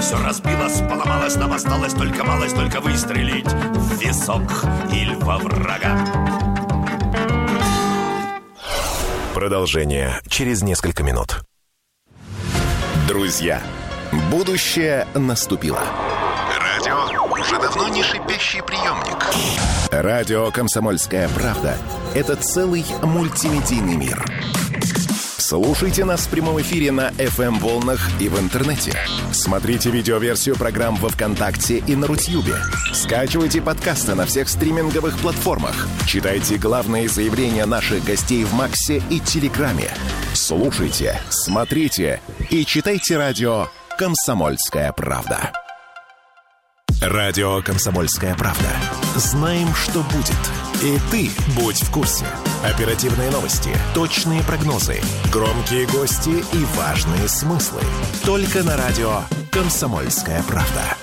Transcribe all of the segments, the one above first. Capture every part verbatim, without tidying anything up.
Все разбилось, поломалось, нам осталось только малость, только выстрелить в висок или во врага. Продолжение через несколько минут. Друзья, будущее наступило. Радио уже давно не шипящий приемник. Радио «Комсомольская правда» — это целый мультимедийный мир. Слушайте нас в прямом эфире на эф эм-волнах и в интернете. Смотрите видеоверсию программ во ВКонтакте и на Рутьюбе. Скачивайте подкасты на всех стриминговых платформах. Читайте главные заявления наших гостей в Максе и Телеграме. Слушайте, смотрите и читайте радио «Комсомольская правда». Радио «Комсомольская правда». Знаем, что будет. И ты будь в курсе. Оперативные новости, точные прогнозы, громкие гости и важные смыслы. Только на радио «Комсомольская правда».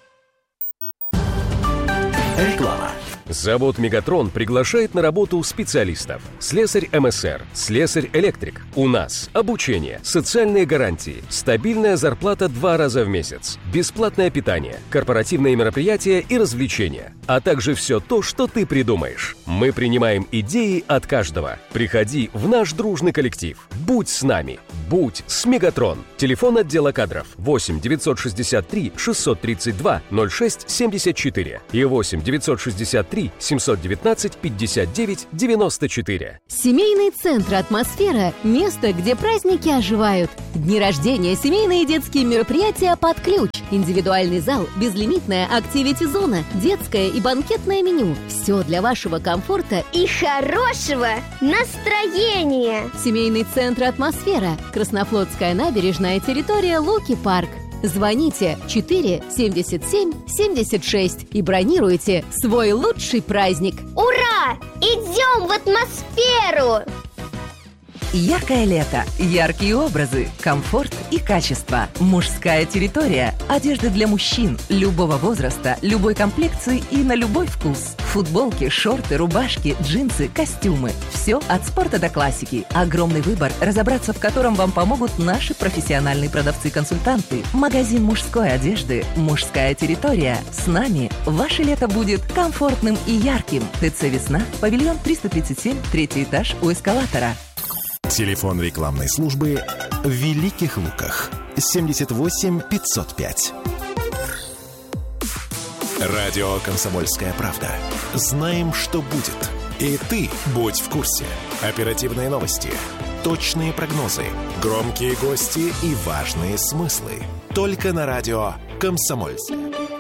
Реклама. Завод «Мегатрон» приглашает на работу специалистов. Слесарь эм эс эр, слесарь-электрик. У нас обучение, социальные гарантии, стабильная зарплата два раза в месяц, бесплатное питание, корпоративные мероприятия и развлечения, а также все то, что ты придумаешь. Мы принимаем идеи от каждого. Приходи в наш дружный коллектив. Будь с нами. Будь с «Мегатрон». Телефон отдела кадров восемь девятьсот шестьдесят три шестьсот тридцать два ноль шесть семьдесят четыре и восемь девятьсот шестьдесят три семьсот девятнадцать пятьдесят девять девяносто четыре. Семейный центр «Атмосфера» – место, где праздники оживают. Дни рождения, семейные и детские мероприятия под ключ. Индивидуальный зал, безлимитная активити-зона, детское и банкетное меню. Все для вашего комфорта и хорошего настроения. Семейный центр «Атмосфера». Краснофлотская набережная, территория Луки-парк. Звоните четыре семьдесят семь семьдесят шесть и бронируйте свой лучший праздник. Ура! Идем в атмосферу! Яркое лето, яркие образы, комфорт и качество. Мужская территория. Одежда для мужчин любого возраста, любой комплекции и на любой вкус. Футболки, шорты, рубашки, джинсы, костюмы. Все от спорта до классики. Огромный выбор, разобраться в котором вам помогут наши профессиональные продавцы-консультанты. Магазин мужской одежды «Мужская территория». С нами ваше лето будет комфортным и ярким. ТЦ «Весна», павильон триста тридцать семь, третий этаж у эскалатора. Телефон рекламной службы в Великих Луках. семьдесят восемь пятьсот пять. Радио «Комсомольская правда». Знаем, что будет. И ты будь в курсе. Оперативные новости, точные прогнозы, громкие гости и важные смыслы. Только на радио «Комсомольская».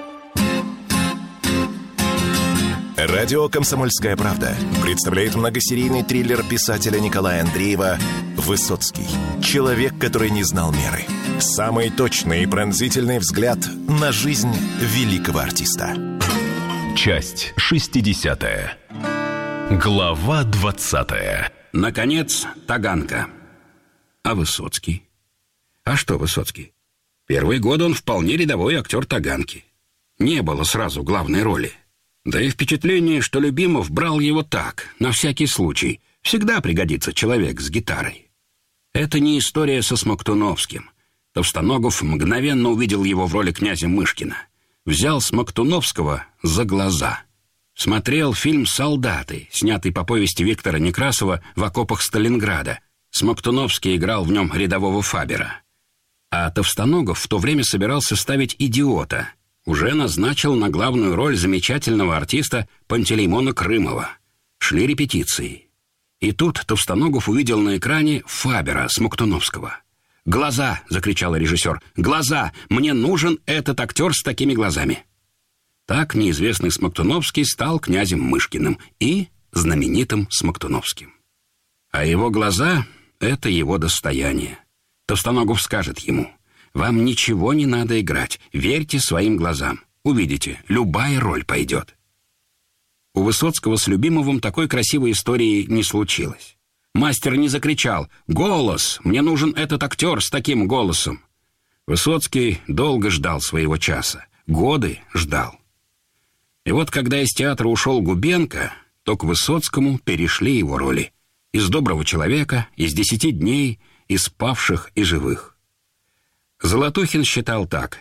Радио «Комсомольская правда» представляет многосерийный триллер писателя Николая Андреева «Высоцкий. Человек, который не знал меры». Самый точный и пронзительный взгляд на жизнь великого артиста. Часть шестидесятая. Глава двадцатая. Наконец, Таганка. А Высоцкий? А что Высоцкий? Первые годы он вполне рядовой актер Таганки. Не было сразу главной роли. Да и впечатление, что Любимов брал его так, на всякий случай. Всегда пригодится человек с гитарой. Это не история со Смоктуновским. Товстоногов мгновенно увидел его в роли князя Мышкина. Взял Смоктуновского за глаза. Смотрел фильм «Солдаты», снятый по повести Виктора Некрасова «В окопах Сталинграда». Смоктуновский играл в нем рядового Фабера. А Товстоногов в то время собирался ставить «Идиота». Уже назначил на главную роль замечательного артиста Пантелеймона Крымова. Шли репетиции. И тут Товстоногов увидел на экране Фабера Смоктуновского. «Глаза!» — закричал режиссер. «Глаза! Мне нужен этот актер с такими глазами!» Так неизвестный Смоктуновский стал князем Мышкиным и знаменитым Смоктуновским. А его глаза — это его достояние. Товстоногов скажет ему: «Вам ничего не надо играть, верьте своим глазам. Увидите, любая роль пойдет». У Высоцкого с Любимовым такой красивой истории не случилось. Мастер не закричал: «Голос! Мне нужен этот актер с таким голосом!» Высоцкий долго ждал своего часа, годы ждал. И вот когда из театра ушел Губенко, то к Высоцкому перешли его роли. Из «Доброго человека», из «Десяти дней», из «Павших и живых». Золотухин считал так: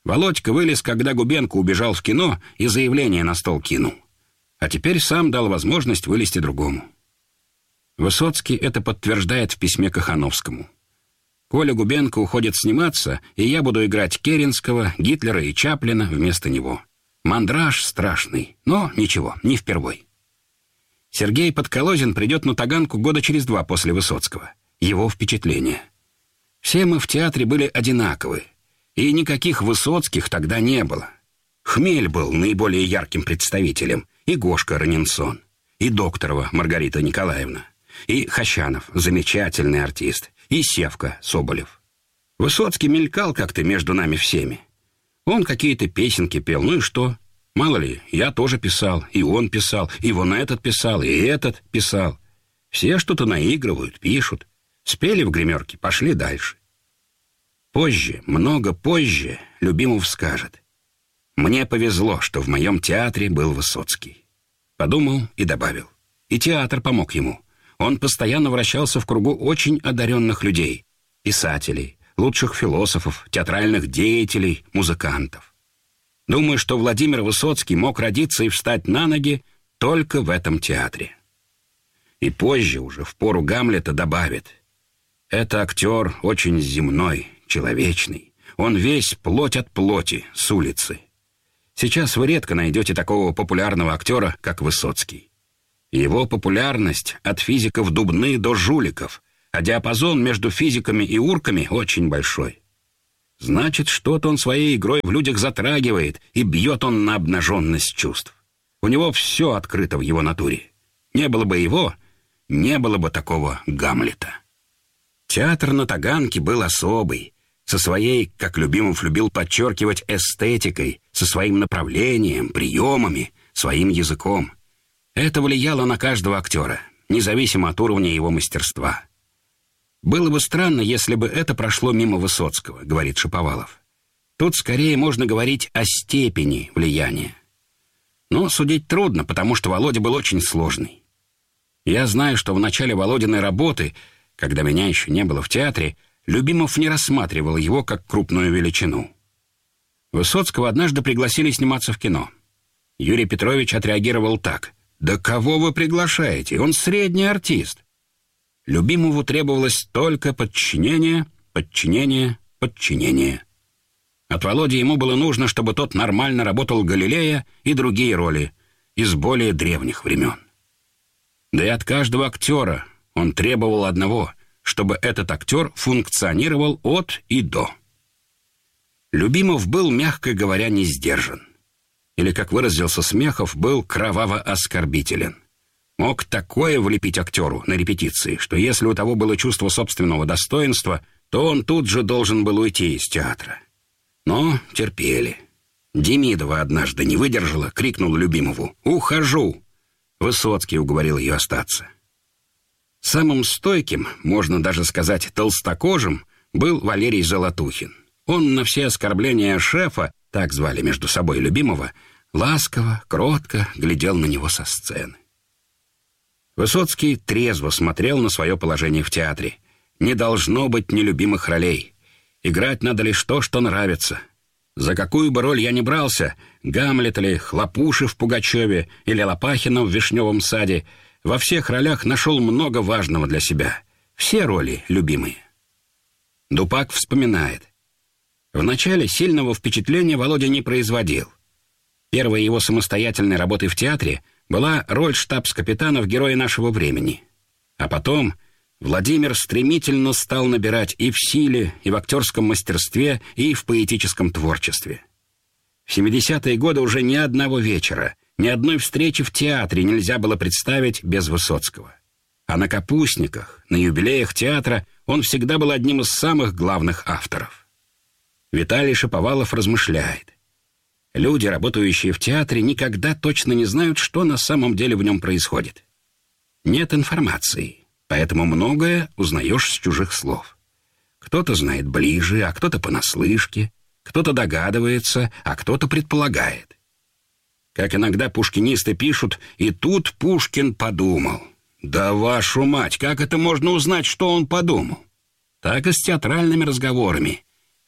Володька вылез, когда Губенко убежал в кино и заявление на стол кинул. А теперь сам дал возможность вылезти другому. Высоцкий это подтверждает в письме Кохановскому. Коля Губенко уходит сниматься, и я буду играть Керенского, Гитлера и Чаплина вместо него. Мандраж страшный, но ничего, не впервой. Сергей Подколозин придет на Таганку года через два после Высоцкого. Его впечатление. Все мы в театре были одинаковы, и никаких Высоцких тогда не было. Хмель был наиболее ярким представителем, и Гошка Ранинсон, и Докторова Маргарита Николаевна, и Хощанов, замечательный артист, и Севка Соболев. Высоцкий мелькал как-то между нами всеми. Он какие-то песенки пел, ну и что? Мало ли, я тоже писал, и он писал, и вон этот писал, и этот писал. Все что-то наигрывают, пишут. Спели в гримерке, пошли дальше. Позже, много позже, Любимов скажет: «Мне повезло, что в моем театре был Высоцкий». Подумал и добавил. И театр помог ему. Он постоянно вращался в кругу очень одаренных людей. Писателей, лучших философов, театральных деятелей, музыкантов. Думаю, что Владимир Высоцкий мог родиться и встать на ноги только в этом театре. И позже, уже в пору Гамлета, добавит: «Это актер очень земной, человечный. Он весь плоть от плоти, с улицы». Сейчас вы редко найдете такого популярного актера, как Высоцкий. Его популярность от физиков Дубны до жуликов, а диапазон между физиками и урками очень большой. Значит, что-то он своей игрой в людях затрагивает, и бьет он на обнаженность чувств. У него все открыто в его натуре. Не было бы его, не было бы такого Гамлета. Театр на Таганке был особый, со своей, как Любимов любил подчеркивать, эстетикой, со своим направлением, приемами, своим языком. Это влияло на каждого актера, независимо от уровня его мастерства. «Было бы странно, если бы это прошло мимо Высоцкого», — говорит Шаповалов. «Тут скорее можно говорить о степени влияния. Но судить трудно, потому что Володя был очень сложный. Я знаю, что в начале Володиной работы, когда меня еще не было в театре, Любимов не рассматривал его как крупную величину. Высоцкого однажды пригласили сниматься в кино. Юрий Петрович отреагировал так: «Да кого вы приглашаете? Он средний артист». Любимову требовалось только подчинение, подчинение, подчинение. От Володи ему было нужно, чтобы тот нормально работал Галилея и другие роли из более древних времен. Да и от каждого актера он требовал одного — чтобы этот актер функционировал от и до. Любимов был, мягко говоря, не сдержан. Или, как выразился Смехов, был кроваво-оскорбителен. Мог такое влепить актеру на репетиции, что если у того было чувство собственного достоинства, то он тут же должен был уйти из театра. Но терпели. Демидова однажды не выдержала, крикнула Любимову: «Ухожу!» Высоцкий уговорил ее остаться. Самым стойким, можно даже сказать толстокожим, был Валерий Золотухин. Он на все оскорбления шефа, так звали между собой Любимова, ласково, кротко глядел на него со сцены. Высоцкий трезво смотрел на свое положение в театре. Не должно быть нелюбимых ролей. Играть надо лишь то, что нравится. За какую бы роль я ни брался, Гамлет или Хлопуши в Пугачеве или Лопахина в Вишневом саде, во всех ролях нашел много важного для себя. Все роли любимые. Дупак вспоминает: вначале сильного впечатления Володя не производил. Первой его самостоятельной работой в театре была роль штабс-капитана в «Герое нашего времени». А потом Владимир стремительно стал набирать и в силе, и в актерском мастерстве, и в поэтическом творчестве. В семидесятые годы уже ни одного вечера, ни одной встречи в театре нельзя было представить без Высоцкого. А на капустниках, на юбилеях театра он всегда был одним из самых главных авторов. Виталий Шаповалов размышляет: люди, работающие в театре, никогда точно не знают, что на самом деле в нем происходит. Нет информации, поэтому многое узнаешь с чужих слов. Кто-то знает ближе, а кто-то понаслышке, кто-то догадывается, а кто-то предполагает. Как иногда пушкинисты пишут: «И тут Пушкин подумал». Да вашу мать, как это можно узнать, что он подумал? Так и с театральными разговорами.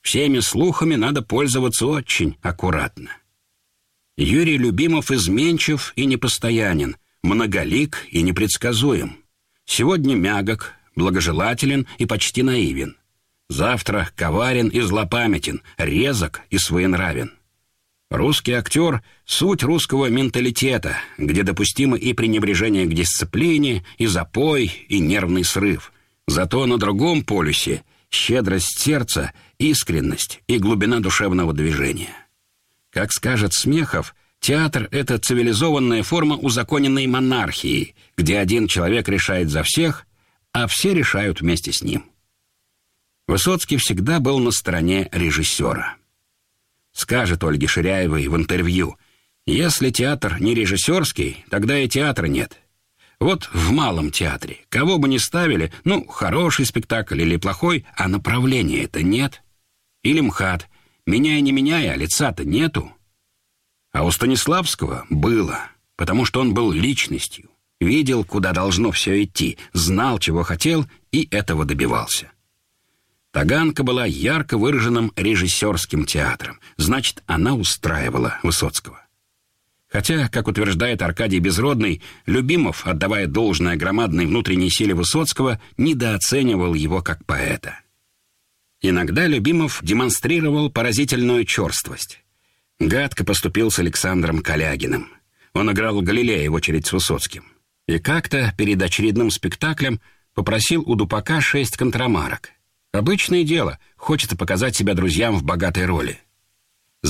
Всеми слухами надо пользоваться очень аккуратно. Юрий Любимов изменчив и непостоянен, многолик и непредсказуем. Сегодня мягок, благожелателен и почти наивен. Завтра коварен и злопамятен, резок и своенравен. Русский актер — суть русского менталитета, где допустимо и пренебрежение к дисциплине, и запой, и нервный срыв. Зато на другом полюсе — щедрость сердца, искренность и глубина душевного движения. Как скажет Смехов, театр — это цивилизованная форма узаконенной монархии, где один человек решает за всех, а все решают вместе с ним. Высоцкий всегда был на стороне режиссера. Скажет Ольге Ширяевой в интервью: «Если театр не режиссерский, тогда и театра нет. Вот в малом театре, кого бы ни ставили, ну, хороший спектакль или плохой, а направления-то нет. Или МХАТ, меняй не меняй, а лица-то нету». А у Станиславского было, потому что он был личностью, видел, куда должно все идти, знал, чего хотел, и этого добивался. Таганка была ярко выраженным режиссерским театром, значит, она устраивала Высоцкого. Хотя, как утверждает Аркадий Безродный, Любимов, отдавая должное громадной внутренней силе Высоцкого, недооценивал его как поэта. Иногда Любимов демонстрировал поразительную черствость. Гадко поступил с Александром Калягиным. Он играл Галилея в очередь с Высоцким. И как-то перед очередным спектаклем попросил у Дупака шесть контрамарок. Обычное дело, хочется показать себя друзьям в богатой роли.